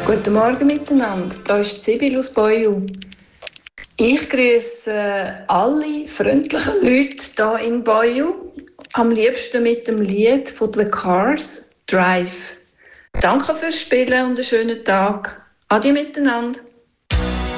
Guten Morgen miteinander, hier ist Sibyl aus Boyu. Ich grüße alle freundlichen Leute hier in Boyu, am liebsten mit dem Lied von The Cars, Drive. Danke fürs Spielen und einen schönen Tag. Adi miteinander.